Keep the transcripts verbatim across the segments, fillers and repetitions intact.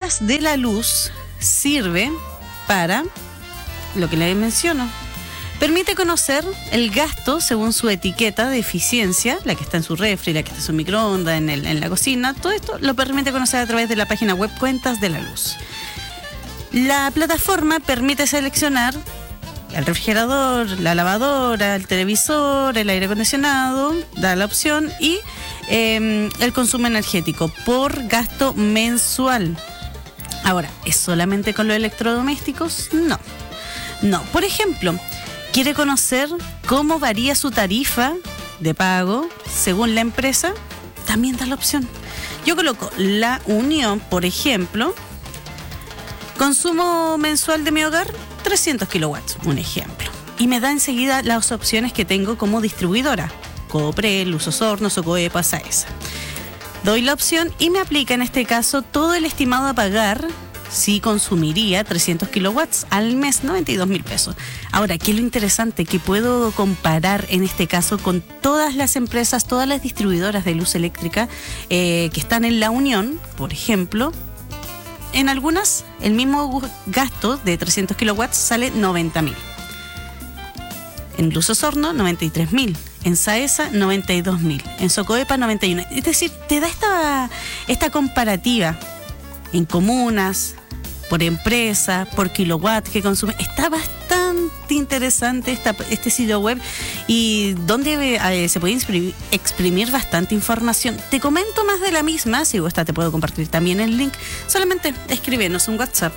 Cuentas de la Luz sirve para lo que les menciono. Permite conocer el gasto según su etiqueta de eficiencia, la que está en su refri, la que está en su microondas, en, el, en la cocina. Todo esto lo permite conocer a través de la página web Cuentas de la Luz. La plataforma permite seleccionar el refrigerador, la lavadora, el televisor, el aire acondicionado, da la opción y eh, el consumo energético por gasto mensual. Ahora, ¿es solamente con los electrodomésticos? No. No. Por ejemplo, ¿quiere conocer cómo varía su tarifa de pago según la empresa? También da la opción. Yo coloco La Unión, por ejemplo, consumo mensual de mi hogar, trescientos kilowatts, un ejemplo. Y me da enseguida las opciones que tengo como distribuidora. Coopre, Luz Hornos, Socoepa, Saesa. Doy la opción y me aplica en este caso todo el estimado a pagar si consumiría trescientos kilowatts al mes, noventa y dos mil pesos. Ahora, ¿qué es lo interesante? Que puedo comparar en este caso con todas las empresas, todas las distribuidoras de luz eléctrica eh, que están en La Unión, por ejemplo. En algunas, el mismo gasto de trescientos kilowatts sale noventa mil. En Luz Osorno, noventa y tres mil. En Saesa, noventa y dos mil. En Socoepa, noventa y uno. Es decir, te da esta, esta comparativa en comunas, por empresa, por kilowatt que consume. Está bastante interesante esta, este sitio web y donde eh, se puede exprimir, exprimir bastante información. Te comento más de la misma, si gusta te puedo compartir también el link. Solamente escríbenos un WhatsApp.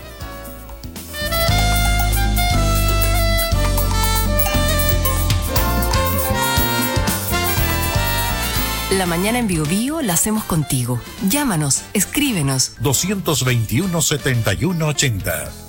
La mañana en Bio Bio la hacemos contigo. Llámanos, escríbenos. dos veintiuno, setenta y uno ochenta.